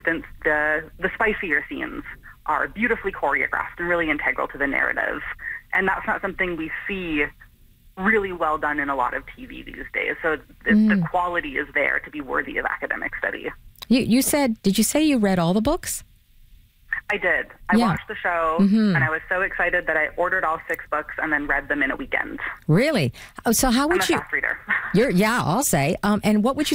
instance, the spicier scenes are beautifully choreographed and really integral to the narrative. And that's not something we see really well done in a lot of TV these days. So the quality is there to be worthy of academic study. Did you say you read all the books? I did. I watched the show, and I was so excited that I ordered all 6 books and then read them in a weekend. Really? So how would I'm a fast reader. I'll say. And what would you